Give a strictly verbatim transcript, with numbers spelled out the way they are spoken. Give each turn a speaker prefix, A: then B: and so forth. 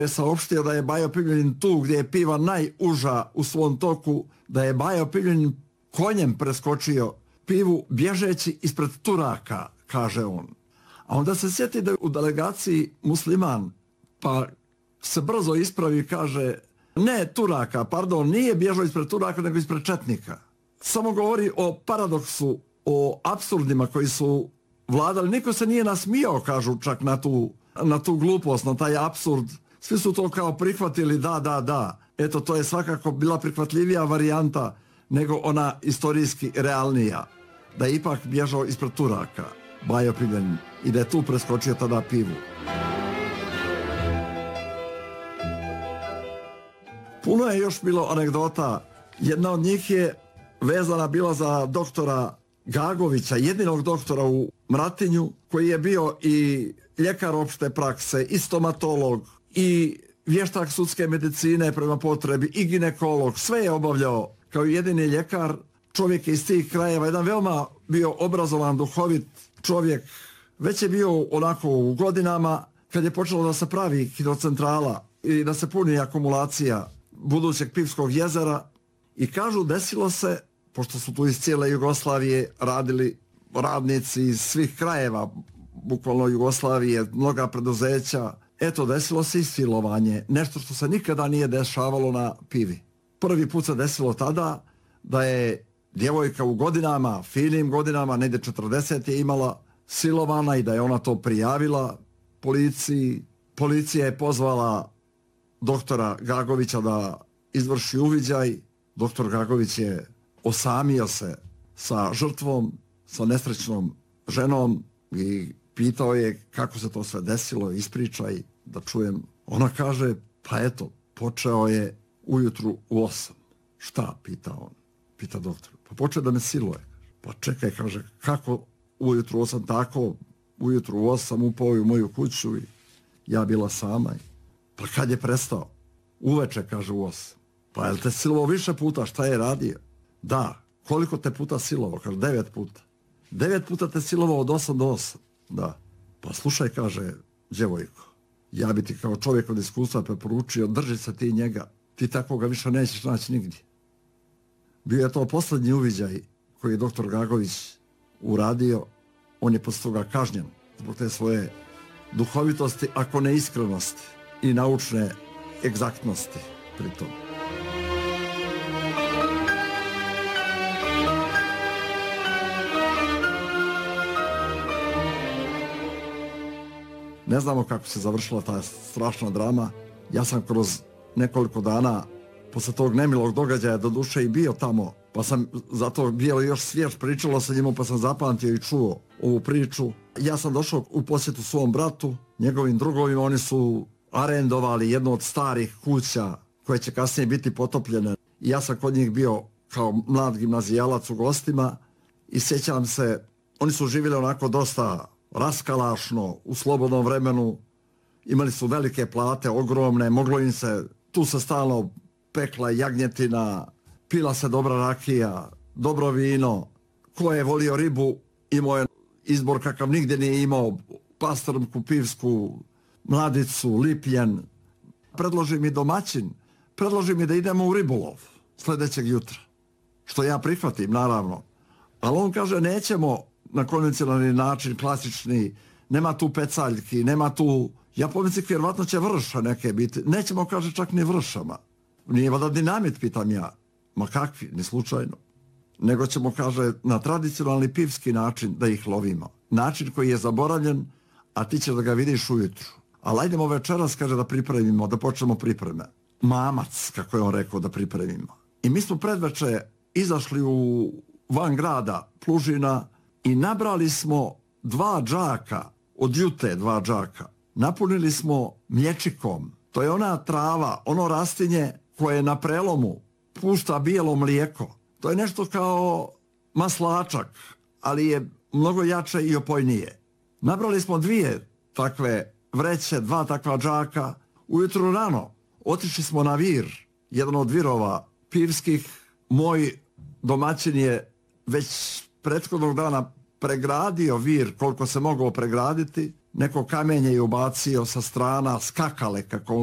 A: je saopštio da je Bajo Pivljanin tu gdje je piva najuža u svom toku, da je Bajo Pivljanin konjem preskočio pivu bježeći ispred Turaka, kaže on. A onda se sjeti da je u delegaciji musliman, pa se brzo ispravi i kaže ne Turaka, pardon, nije bježao ispred Turaka, nego ispred četnika. Samo govori o paradoksu, o apsurdima koji su vladali. Niko se nije nasmijao, kažu, čak na tu, na tu glupost, na taj apsurd. Svi su to kao prihvatili, da, da, da. Eto, to je svakako bila prihvatljivija varijanta nego ona istorijski realnija. Da je ipak bježao ispred Turaka, Bajo Pivljanin, i da je tu preskočio tada pivu. Puno je još bilo anegdota. Jedna od njih je vezana bila za doktora Gagovića, jedinog doktora u Mratinju, koji je bio i ljekar opšte prakse, i stomatolog, i vještak sudske medicine prema potrebi, i ginekolog. Sve je obavljao kao jedini ljekar. Čovjek je iz tih krajeva, jedan veoma bio obrazovan, duhovit čovjek. Već je bio onako u godinama kad je počelo da se pravi hidrocentrala i da se puni akumulacija budućeg Pivskog jezera. I kažu, desilo se, pošto su tu iz cijele Jugoslavije radili radnici iz svih krajeva, bukvalno Jugoslavije, mnoga preduzeća, eto, desilo se i silovanje, nešto što se nikada nije dešavalo na pivi. Prvi put se desilo tada da je djevojka u godinama, finim godinama, negdje četrdeset je imala, silovana, i da je ona to prijavila policiji. Policija je pozvala doktora Gagovića da izvrši uviđaj. Doktor Gagović je osamio se sa žrtvom, sa nesrećnom ženom, i pitao je kako se to sve desilo, ispričaj da čujem. Ona kaže, pa eto, počeo je ujutru u osam. Šta, pita on, pita doktor. Pa počeo da me siluje. Pa čekaj, kaže, kako ujutru u osam, tako, ujutru u osam upao u moju kuću i ja bila sama. Pa kad je prestao? Uveče, kaže, u osam. Pa je li te silovao više puta, šta je radio? Da. Koliko te puta silovao? Kaže, devet puta. Devet puta te silovao od osam do osam. Da. Pa slušaj, kaže djevojko, ja bi ti kao čovjek od iskustva preporučio, drži se ti njega, ti takvoga više nećeš naći nigdje. Bio je to posljednji uviđaj koji je doktor Gagović uradio. On je posle toga kažnjen zbog te svoje duhovitosti, ako ne iskrenosti i naučne egzaktnosti pri tom. Ne znamo kako se završila ta strašna drama. Ja sam kroz nekoliko dana posle tog nemilog događaja do duše i bio tamo, pa sam zato bio još svjež, pričalo sa njima, pa sam zapamtio i čuo ovu priču. Ja sam došao u posjetu svom bratu, njegovim drugovima, oni su arendovali jednu od starih kuća koje će kasnije biti potopljene. I ja sam kod njih bio kao mlad gimnazijalac u gostima i sjećam se, oni su živjeli onako dosta raskalašno, u slobodnom vremenu, imali su velike plate, ogromne, moglo im se, tu se stalno pekla jagnjetina, pila se dobra rakija, dobro vino, ko je volio ribu, imao je izbor kakav nigdje nije imao, pastrmku, pivsku, mladicu, lipljen. Predloži mi domaćin, predloži mi da idemo u ribolov sljedećeg jutra, što ja prihvatim, naravno. Ali on kaže, nećemo na konvencionalni način, klasični, nema tu pecaljki, nema tu, ja pomislim, vjerovatno će vrša neke biti, nećemo, kaže, čak ni vršama. Nije vada dinamit, pitam ja. Ma kakvi, ni slučajno. Nego ćemo, kaže, na tradicionalni pivski način da ih lovimo. Način koji je zaboravljen, a ti će da ga vidiš ujutru. Ali ajdemo večeras, kaže, da pripremimo, da počnemo pripreme. Mamac, kako je on rekao, da pripremimo. I mi smo predveče izašli u van grada Plužina i nabrali smo dva džaka, od jute dva džaka. Napunili smo mlječikom. To je ona trava, ono rastinje koje na prelomu pušta bijelo mlijeko. To je nešto kao maslačak, ali je mnogo jače i opojnije. Nabrali smo dvije takve vreće, dva takva džaka. Ujutru rano otišli smo na vir, jedan od virova pivskih. Moj domaćin je već prethodnog dana pregradio vir koliko se moglo pregraditi. Neko kamenje je ubacio sa strana, skakale, kako